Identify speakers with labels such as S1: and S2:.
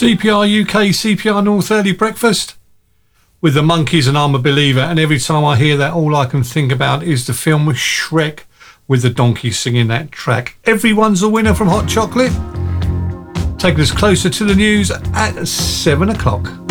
S1: CPR UK, CPR North Early Breakfast with the Monkees and I'm a Believer, and every time I hear that all I can think about is the film Shrek with the donkey singing that track. Everyone's a winner from Hot Chocolate. Taking us closer to the news at 7 o'clock.